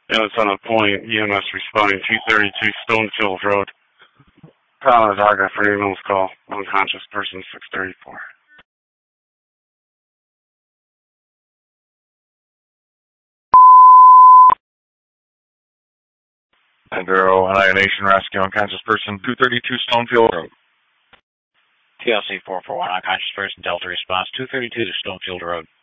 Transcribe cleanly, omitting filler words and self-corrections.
Yeah, it's on a point. EMS responding 232 Stonefield Road. Calling the doctor for ambulance call. Unconscious person 634. Bureau Annihilation Rescue Unconscious Person 232 Stonefield Road. TLC 441 Unconscious Person Delta Response 232 to Stonefield Road.